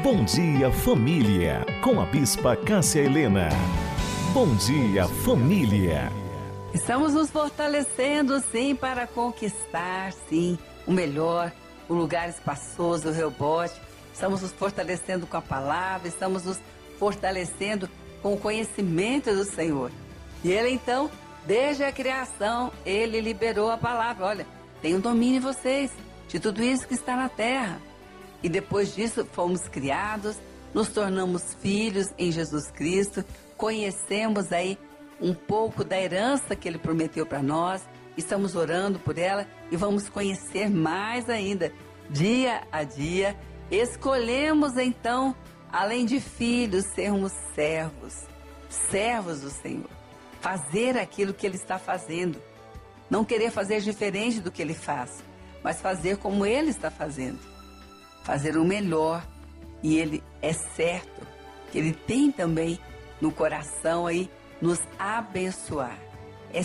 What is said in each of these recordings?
Bom Dia Família, com a Bispa Cássia Helena. Bom Dia Família. Estamos nos fortalecendo, sim, para conquistar, sim, o melhor, o lugar espaçoso, o rebote. Estamos nos fortalecendo com a palavra, estamos nos fortalecendo com o conhecimento do Senhor. E Ele, então, desde a criação, Ele liberou a palavra. Olha, tem um domínio em vocês de tudo isso que está na terra. E depois disso fomos criados, nos tornamos filhos em Jesus Cristo, conhecemos aí um pouco da herança que Ele prometeu para nós, estamos orando por ela e vamos conhecer mais ainda, dia a dia. Escolhemos então, além de filhos, sermos servos do Senhor. Fazer aquilo que Ele está fazendo, não querer fazer diferente do que Ele faz, mas fazer como Ele está fazendo. Fazer o melhor, e Ele é certo que Ele tem também no coração aí nos abençoar. É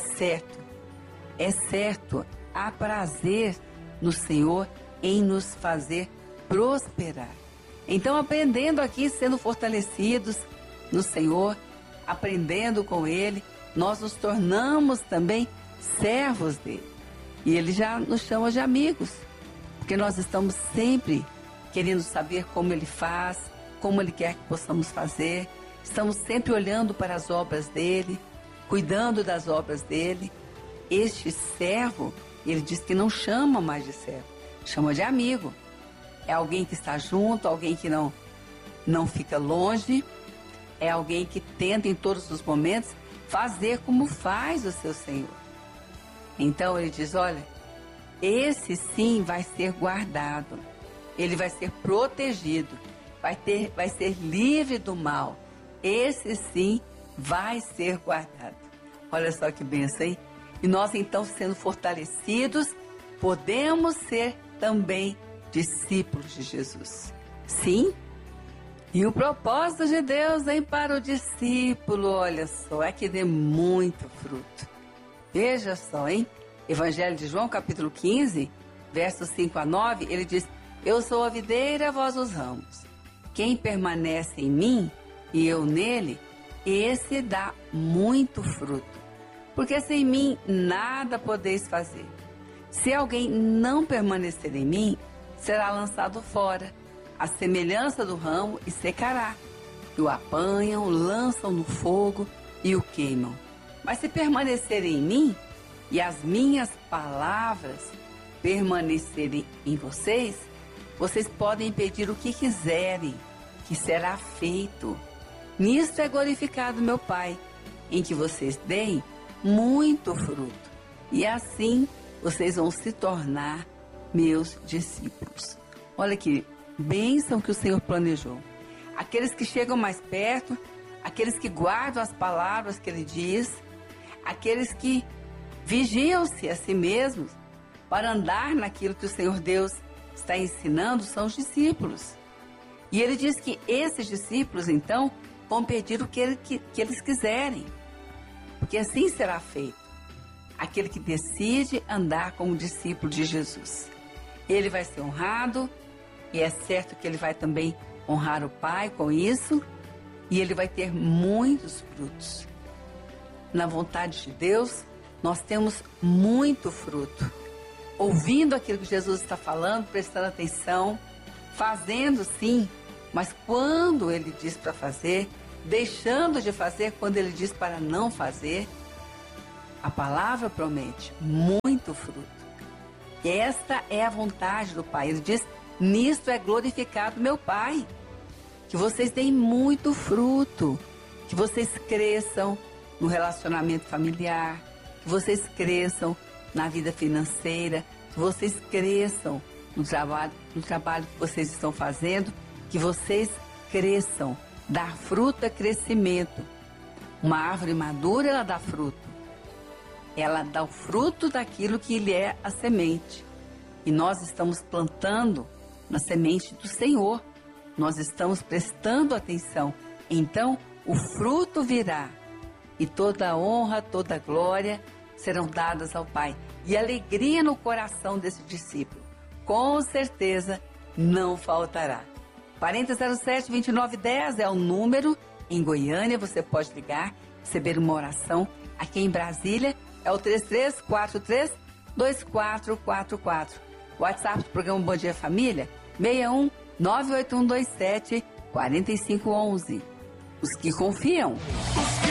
certo, há prazer no Senhor em nos fazer prosperar. Então, aprendendo aqui, sendo fortalecidos no Senhor, aprendendo com Ele, nós nos tornamos também servos dEle. E Ele já nos chama de amigos, porque nós estamos sempre querendo saber como Ele faz, como Ele quer que possamos fazer. Estamos sempre olhando para as obras dEle, cuidando das obras dEle. Este servo, Ele diz que não chama mais de servo, chama de amigo. É alguém que está junto, alguém que não fica longe, é alguém que tenta em todos os momentos fazer como faz o seu Senhor. Então Ele diz, olha, esse sim vai ser guardado. Ele vai ser protegido, vai ser livre do mal. Esse sim vai ser guardado. Olha só que bênção, hein? E nós então, sendo fortalecidos, podemos ser também discípulos de Jesus. Sim. E o propósito de Deus, hein, para o discípulo, olha só, é que dê muito fruto. Veja só, hein? Evangelho de João, capítulo 15, versos 5 a 9, ele diz: eu sou a videira, vós os ramos. Quem permanece em mim e eu nele, esse dá muito fruto. Porque sem mim nada podeis fazer. Se alguém não permanecer em mim, será lançado fora, à semelhança do ramo, e secará. E o apanham, lançam no fogo e o queimam. Mas se permanecerem em mim, e as minhas palavras permanecerem em vocês, vocês podem pedir o que quiserem, que será feito. Nisto é glorificado meu Pai, em que vocês deem muito fruto. E assim vocês vão se tornar meus discípulos. Olha que bênção que o Senhor planejou. Aqueles que chegam mais perto, aqueles que guardam as palavras que Ele diz, aqueles que vigiam-se a si mesmos para andar naquilo que o Senhor Deus está ensinando, são os discípulos. E Ele diz que esses discípulos, então, vão pedir o que eles quiserem, porque assim será feito. Aquele que decide andar como discípulo de Jesus, ele vai ser honrado, e é certo que ele vai também honrar o Pai com isso, e ele vai ter muitos frutos. Na vontade de Deus, nós temos muito fruto. Ouvindo aquilo que Jesus está falando, prestando atenção, fazendo sim, mas quando Ele diz para fazer, deixando de fazer quando Ele diz para não fazer, a palavra promete muito fruto. E esta é a vontade do Pai. Ele diz, nisto é glorificado meu Pai, que vocês deem muito fruto, que vocês cresçam no relacionamento familiar, que vocês cresçam na vida financeira, que vocês cresçam no trabalho que vocês estão fazendo, que vocês cresçam. Dar fruto é crescimento. Uma árvore madura, ela dá fruto. Ela dá o fruto daquilo que lhe é a semente. E nós estamos plantando na semente do Senhor. Nós estamos prestando atenção. Então, o fruto virá. E toda a honra, toda a glória serão dadas ao Pai. E alegria no coração desse discípulo, com certeza, não faltará. 4007-2910 é o número. Em Goiânia, você pode ligar, receber uma oração. Aqui em Brasília, é o 3343-2444. WhatsApp do programa Bom Dia Família, 61-98127-4511. Os que confiam.